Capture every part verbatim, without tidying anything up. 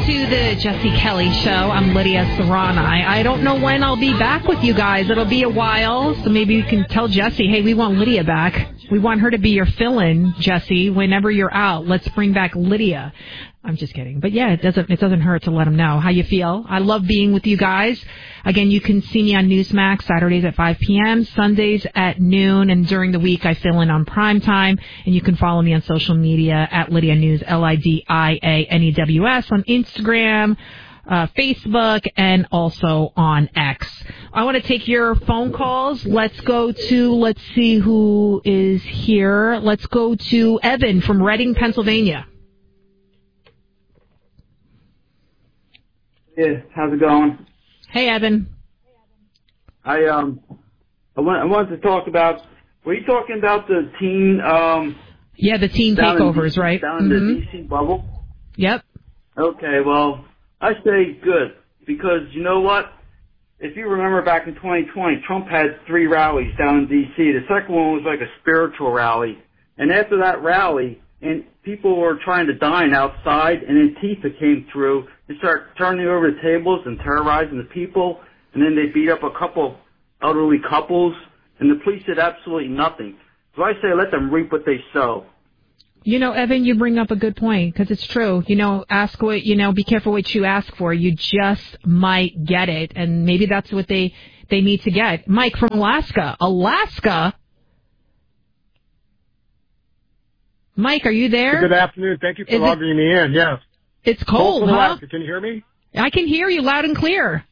to the Jesse Kelly Show. I'm Lydia Serrani. I don't know when I'll be back with you guys. It'll be a while, so maybe you can tell Jesse, hey, we want Lydia back. We want her to be your fill-in, Jesse, whenever you're out. Let's bring back Lydia. I'm just kidding. But, yeah, it doesn't it doesn't hurt to let them know how you feel. I love being with you guys. Again, you can see me on Newsmax Saturdays at five p.m., Sundays at noon, and during the week I fill in on primetime. And you can follow me on social media at Lydia News, L I D I A N E W S, on Instagram, uh, Facebook, and also on X. I want to take your phone calls. Let's go to, let's see who is here. Let's go to Evan from Reading, Pennsylvania. Yeah, how's it going? Hey, Evan. I um, I, want, I wanted to talk about. Were you talking about the teen? Um, yeah, the teen takeovers, in, right? Down mm-hmm. in the D C bubble. Yep. Okay, well, I say good because you know what? If you remember back in twenty twenty, Trump had three rallies down in D C. The second one was like a spiritual rally, and after that rally, and people were trying to dine outside, and Antifa came through. They started turning over the tables and terrorizing the people, and then they beat up a couple elderly couples, and the police did absolutely nothing. So I say let them reap what they sow. You know, Evan, you bring up a good point, because it's true. You know, ask what, you know, be careful what you ask for. You just might get it, and maybe that's what they, they need to get. Mike from Alaska. Alaska? Mike, are you there? Good afternoon. Thank you for logging me in. Yes. It's cold, huh? Alaska. Can you hear me? I can hear you loud and clear.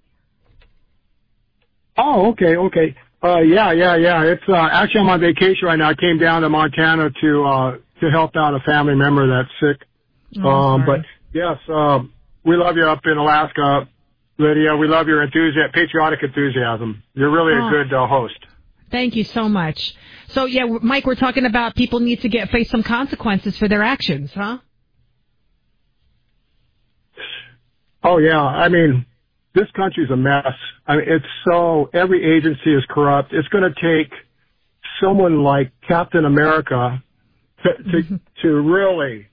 Oh, okay, okay. Uh, yeah, yeah, yeah. It's uh, actually I'm on vacation right now. I came down to Montana to uh, to help out a family member that's sick. Oh, um, sorry. but yes, uh, we love you up in Alaska, Lydia. We love your enthusiasm, patriotic enthusiasm. You're really oh. a good uh, host. Thank you so much. So, yeah, Mike, we're talking about people need to get face some consequences for their actions, huh? Oh, yeah. I mean, this country's a mess. I mean, it's so, every agency is corrupt. It's going to take someone like Captain America to, to, mm-hmm. to really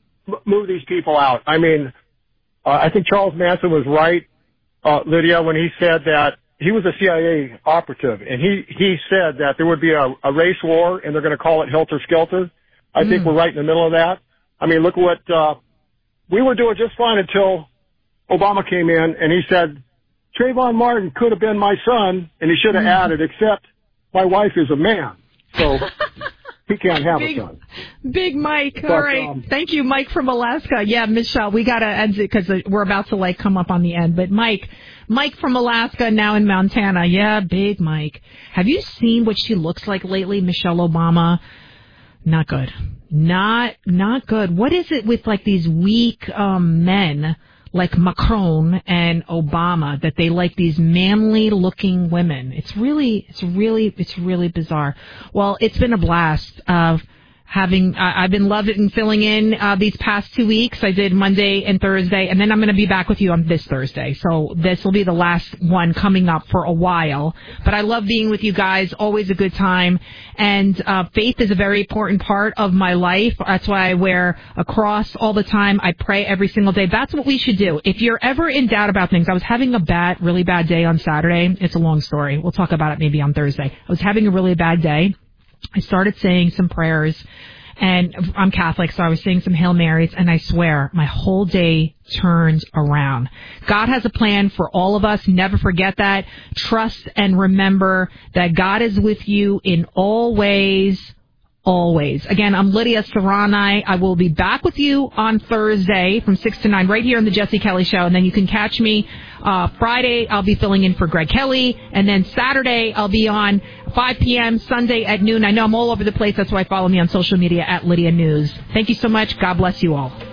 move these people out. I mean, uh, I think Charles Manson was right, uh, Lydia, when he said that he was a C I A operative, and he, he said that there would be a, a race war, and they're going to call it Helter Skelter. I mm. think we're right in the middle of that. I mean, look what, uh, we were doing just fine until Obama came in, and he said, Trayvon Martin could have been my son, and he should have mm. added, except my wife is a man, so he can't have big, a son. Big Mike. But, all right. Um, Thank you, Mike from Alaska. Yeah, Michelle, we got to end it because we're about to, like, come up on the end. But Mike, Mike from Alaska, now in Montana. Yeah, big Mike. Have you seen what she looks like lately, Michelle Obama? Not good. Not, not good. What is it with, like, these weak um, men like Macron and Obama, that they like these manly looking women? It's really, it's really, it's really bizarre. Well, it's been a blast of having, uh, I've been loving filling in uh, these past two weeks. I did Monday and Thursday, and then I'm going to be back with you on this Thursday. So this will be the last one coming up for a while. But I love being with you guys. Always a good time. And uh, faith is a very important part of my life. That's why I wear a cross all the time. I pray every single day. That's what we should do. If you're ever in doubt about things, I was having a bad, really bad day on Saturday. It's a long story. We'll talk about it maybe on Thursday. I was having a really bad day. I started saying some prayers, and I'm Catholic, so I was saying some Hail Marys, and I swear my whole day turned around. God has a plan for all of us. Never forget that. Trust and remember that God is with you in all ways, always. Again, I'm Lydia Serrani. I will be back with you on Thursday from six to nine right here on the Jesse Kelly Show, and then you can catch me Uh, Friday, I'll be filling in for Greg Kelly, and then Saturday, I'll be on five p.m., Sunday at noon. I know I'm all over the place. That's why follow me on social media at Lydia News. Thank you so much. God bless you all.